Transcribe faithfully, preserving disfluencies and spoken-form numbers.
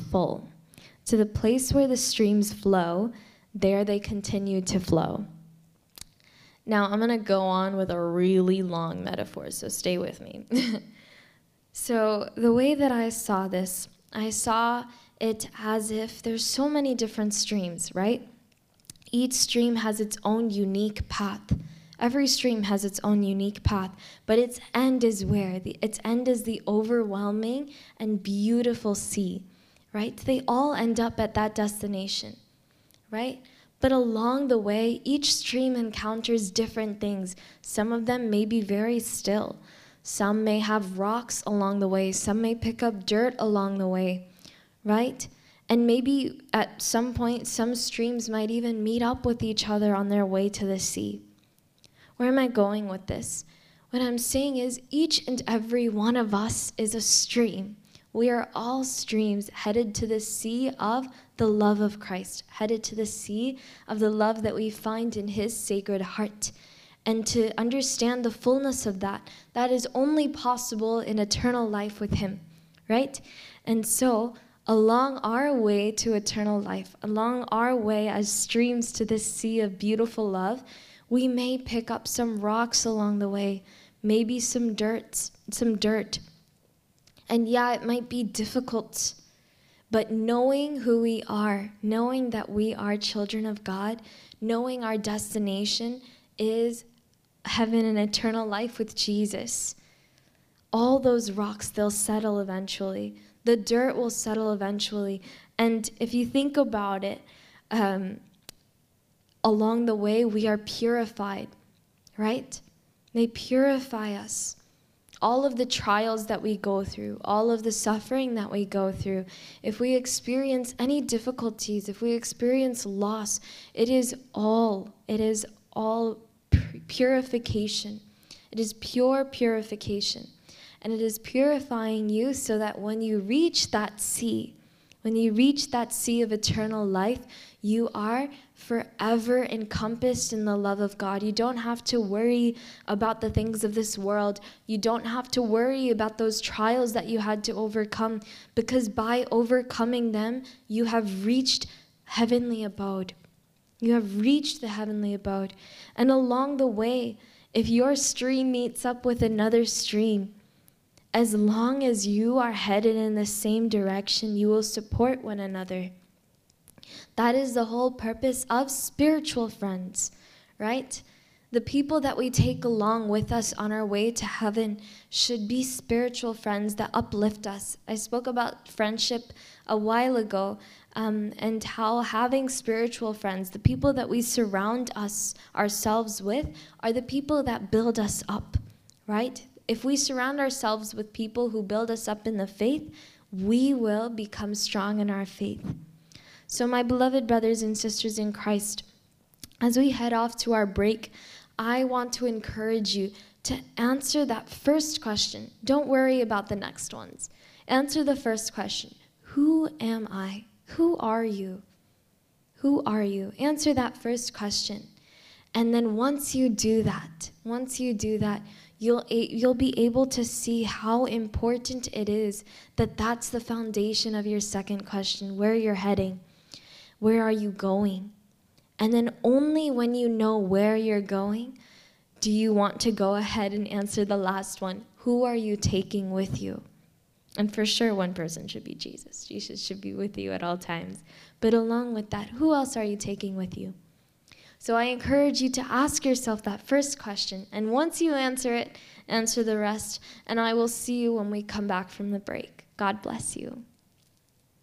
full. To the place where the streams flow, there they continue to flow. Now, I'm going to go on with a really long metaphor, so stay with me. So the way that I saw this, I saw it as if there's so many different streams, right? Each stream has its own unique path. Every stream has its own unique path, but its end is where? The, its end is the overwhelming and beautiful sea, right? They all end up at that destination, right? But along the way, each stream encounters different things. Some of them may be very still. Some may have rocks along the way. Some may pick up dirt along the way, right? And maybe at some point, some streams might even meet up with each other on their way to the sea. Where am I going with this? What I'm saying is each and every one of us is a stream. We are all streams headed to the sea of the love of Christ, headed to the sea of the love that we find in his sacred heart. And to understand the fullness of that, that is only possible in eternal life with him, right? And so, along our way to eternal life, along our way as streams to this sea of beautiful love, we may pick up some rocks along the way, maybe some dirt, some dirt. And yeah, it might be difficult, but knowing who we are, knowing that we are children of God, knowing our destination is heaven and eternal life with Jesus, all those rocks, they'll settle eventually. The dirt will settle eventually. And if you think about it, um, along the way, we are purified, right? They purify us. All of the trials that we go through, all of the suffering that we go through, if we experience any difficulties, if we experience loss, it is all, it is all purification. It is pure purification. And it is purifying you so that when you reach that sea, when you reach that sea of eternal life, you are forever encompassed in the love of God. You don't have to worry about the things of this world. You don't have to worry about those trials that you had to overcome, because by overcoming them, you have reached heavenly abode. You have reached the heavenly abode. And along the way, if your stream meets up with another stream, as long as you are headed in the same direction, you will support one another. That is the whole purpose of spiritual friends, right? The people that we take along with us on our way to heaven should be spiritual friends that uplift us. I spoke about friendship a while ago, um, and how having spiritual friends, the people that we surround us ourselves with, are the people that build us up, right? If we surround ourselves with people who build us up in the faith, we will become strong in our faith. So my beloved brothers and sisters in Christ, as we head off to our break, I want to encourage you to answer that first question. Don't worry about the next ones. Answer the first question. Who am I? Who are you? Who are you? Answer that first question. And then once you do that, once you do that, you'll you'll be able to see how important it is that that's the foundation of your second question, where you're heading. Where are you going? And then only when you know where you're going, do you want to go ahead and answer the last one. Who are you taking with you? And for sure, one person should be Jesus. Jesus should be with you at all times. But along with that, who else are you taking with you? So I encourage you to ask yourself that first question. And once you answer it, answer the rest. And I will see you when we come back from the break. God bless you.